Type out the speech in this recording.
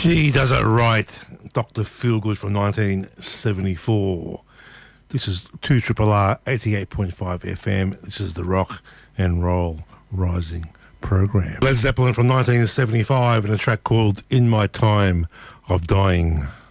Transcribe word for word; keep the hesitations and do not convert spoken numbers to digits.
She Does It Right, Doctor Feelgood from nineteen seventy-four. This is two R R R eighty-eight point five F M. This is the Rock and Roll Rising program. Led Zeppelin from nineteen seventy-five and a track called In My Time of Dying.